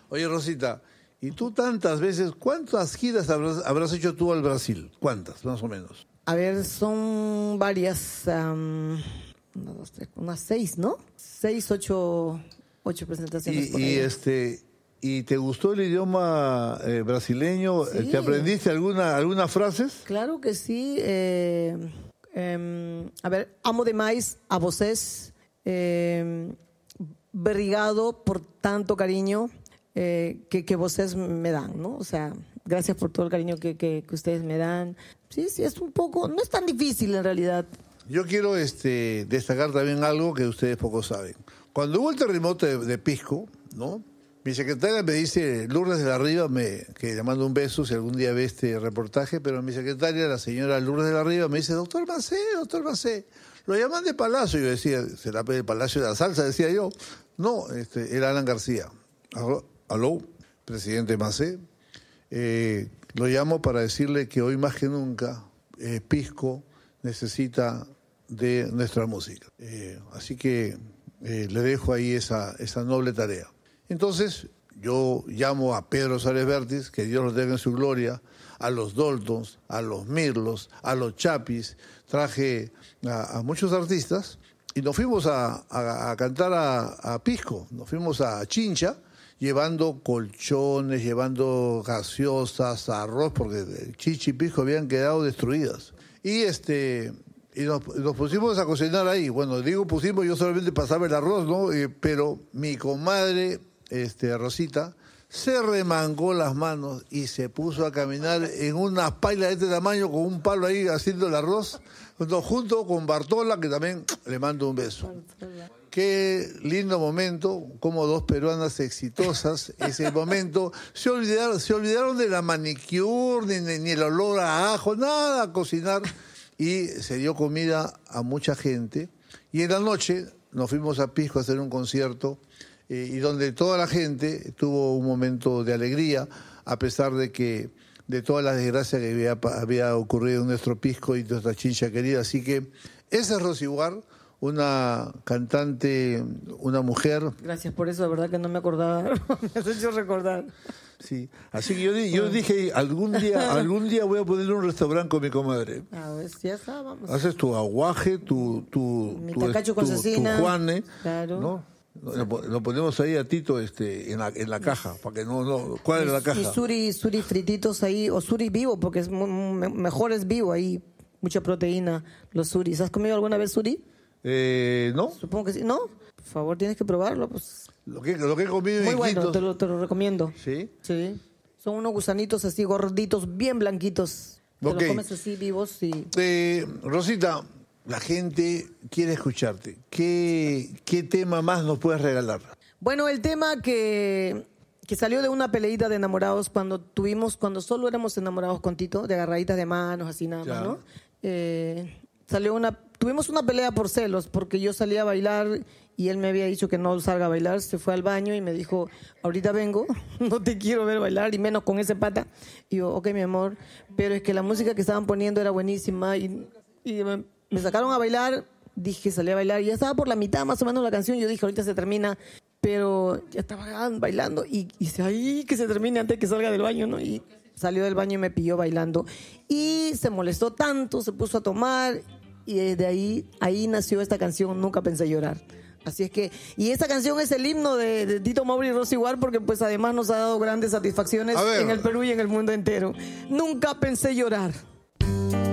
Oye, Rosita, y tú tantas veces, ¿cuántas giras habrás hecho tú al Brasil? ¿Cuántas, más o menos? A ver, son varias, unas 6, ¿no? 6, 8 presentaciones por ahí. ¿Y te gustó el idioma brasileño? Sí. ¿Te aprendiste algunas frases? Claro que sí. A ver, amo demais a vocês. Obrigado por tanto cariño que vocês me dan, ¿no? O sea, gracias por todo el cariño que ustedes me dan. Sí, es un poco, no es tan difícil en realidad. Yo quiero destacar también algo que ustedes poco saben. Cuando hubo el terremoto de Pisco, ¿no? Mi secretaria me dice, Lourdes de la Riva, que le mando un beso si algún día ve este reportaje, pero mi secretaria, la señora Lourdes de la Riva, me dice, doctor Macé, lo llaman de Palacio. Yo decía, ¿será el Palacio de la Salsa? Decía yo. No, era Alan García. Aló, presidente Macé. Lo llamo para decirle que hoy más que nunca Pisco necesita de nuestra música. Así que le dejo ahí esa noble tarea. Entonces, yo llamo a Pedro Suárez Vértiz, que Dios lo tenga en su gloria, a los Daltons, a los Mirlos, a los Chapis, traje a muchos artistas y nos fuimos a cantar a Pisco, nos fuimos a Chincha, llevando colchones, llevando gaseosas, arroz, porque Chichi y Pisco habían quedado destruidas. Y nos pusimos a cocinar ahí. Bueno, digo pusimos, yo solamente pasaba el arroz, ¿no? Pero mi comadre, Rosita, se remangó las manos y se puso a caminar en una paila de este tamaño con un palo ahí haciendo el arroz, junto con Bartola, que también le mando un beso. Qué lindo momento, como dos peruanas exitosas, ese momento, se olvidaron de la manicure, ni el olor a ajo, nada, a cocinar, y se dio comida a mucha gente. Y en la noche nos fuimos a Pisco a hacer un concierto, y donde toda la gente tuvo un momento de alegría, a pesar de toda la desgracia que había ocurrido en nuestro Pisco y nuestra Chincha querida. Así que esa es Rosy Huar, una cantante, una mujer. Gracias por eso, de verdad que no me acordaba. Me has hecho recordar. Sí, así que yo dije, algún día voy a poner un restaurante con mi comadre. A ver, ya está, vamos. Haces tu aguaje, mi tacacho con cecina. Tu Juane, claro. ¿no? Lo ponemos ahí a Tito en la caja, para que no ¿cuál es la caja? Y suri frititos ahí, o suri vivo, porque es mejor es vivo ahí, mucha proteína, los suris. ¿Has comido alguna vez suri? No. Supongo que sí. ¿No? Por favor, tienes que probarlo, pues. Lo que he comido en muy bueno, Iquitos. te lo recomiendo. ¿Sí? Sí. Son unos gusanitos así gorditos, bien blanquitos. Te los comes así vivos y... Rosita, la gente quiere escucharte. ¿Qué tema más nos puedes regalar? Bueno, el tema que salió de una peleita de enamorados cuando solo éramos enamorados con Tito, de agarraditas de manos, así nada más, ¿no? Tuvimos una pelea por celos, porque yo salía a bailar y él me había dicho que no salga a bailar, se fue al baño y me dijo, ahorita vengo, no te quiero ver bailar, y menos con ese pata. Y yo, ok, mi amor, pero es que la música que estaban poniendo era buenísima y me sacaron a bailar, dije, salí a bailar y ya estaba por la mitad más o menos la canción, yo dije, ahorita se termina, pero ya estaba bailando y dice, ay, que se termine antes que salga del baño, ¿no? Y salió del baño y me pilló bailando y se molestó tanto, se puso a tomar y desde ahí nació esta canción, Nunca Pensé Llorar. Así es que, y esta canción es el himno de Tito Mauri y Rosy Huar, porque pues además nos ha dado grandes satisfacciones en el Perú y en el mundo entero. Nunca pensé llorar.